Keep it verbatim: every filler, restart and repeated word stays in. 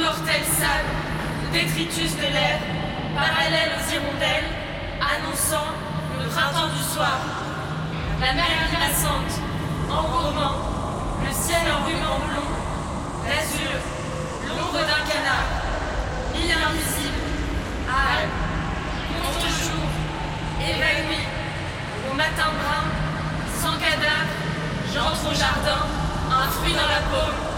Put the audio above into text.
cortège sable, le détritus de l'air, parallèle aux hirondelles, annonçant le printemps du soir. La mer grimaçante, en gourmand, le ciel en ruban blond, l'azur, l'ombre d'un canard, île invisible, âle, contre-jour, évanoui, au matin brun, sans cadavre, j'entre au jardin, un fruit dans la paume.